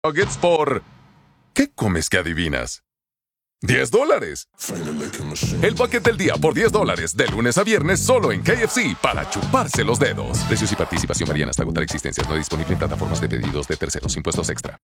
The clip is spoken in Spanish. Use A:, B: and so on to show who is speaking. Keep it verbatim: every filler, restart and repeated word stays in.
A: nuggets por... ¿Qué comes que adivinas? ¡diez dólares! El paquete del día por diez dólares, de lunes a viernes, solo en K F C, para chuparse los dedos. Precios y participación varían hasta agotar existencias. No disponible en plataformas de pedidos de terceros. Impuestos extra.